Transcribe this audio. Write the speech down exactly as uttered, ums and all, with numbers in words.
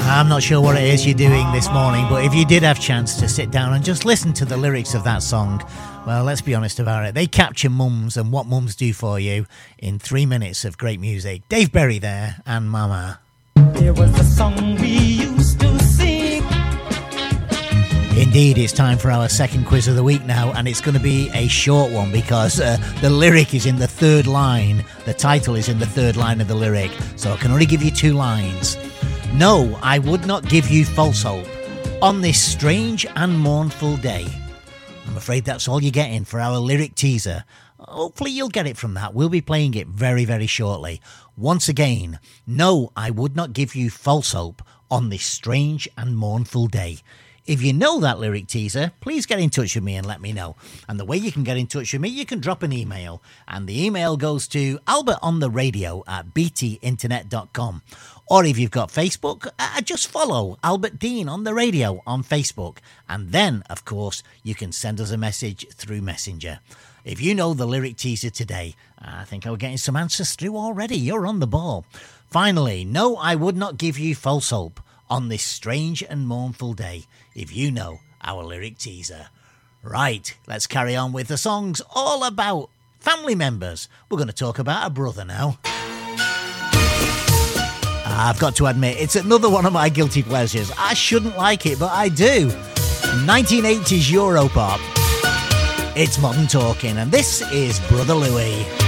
I'm not sure what it is you're doing this morning, but if you did have a chance to sit down and just listen to the lyrics of that song, well, let's be honest about it. They capture mums and what mums do for you in three minutes of great music. Dave Berry there and Mama. There was a song we used to sing. Indeed, it's time for our second quiz of the week now, and it's going to be a short one because uh, the lyric is in the third line. The title is in the third line of the lyric, so I can only give you two lines. No, I would not give you false hope on this strange and mournful day. I'm afraid that's all you're getting for our lyric teaser. Hopefully you'll get it from that. We'll be playing it very, very shortly. Once again, no, I would not give you false hope on this strange and mournful day. If you know that lyric teaser, please get in touch with me and let me know. And the way you can get in touch with me, you can drop an email. And the email goes to albertontheradio at b t internet dot com. Or if you've got Facebook, uh, just follow Albert Dean on the radio on Facebook. And then, of course, you can send us a message through Messenger. If you know the lyric teaser today, I think I'm getting some answers through already. You're on the ball. Finally, no, I would not give you false hope on this strange and mournful day, if you know our lyric teaser. Right, let's carry on with the songs all about family members. We're going to talk about a brother now. I've got to admit, it's another one of my guilty pleasures. I shouldn't like it, but I do. nineteen eighties Europop. It's Modern Talking, and this is Brother Louie.